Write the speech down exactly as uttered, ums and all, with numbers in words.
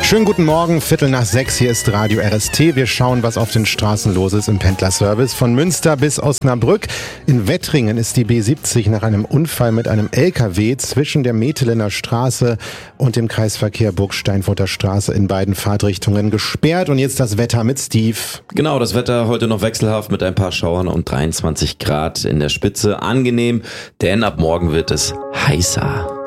Schönen guten Morgen, Viertel nach sechs, hier ist Radio R S T. Wir schauen, was auf den Straßen los ist im Pendlerservice. Von Münster bis Osnabrück. In Wettringen ist die B siebzig nach einem Unfall mit einem L K W zwischen der Metelener Straße und dem Kreisverkehr Burgsteinfurter Straße in beiden Fahrtrichtungen gesperrt. Und jetzt das Wetter mit Steve. Genau, das Wetter heute noch wechselhaft mit ein paar Schauern und dreiundzwanzig Grad in der Spitze. Angenehm, denn ab morgen wird es heißer.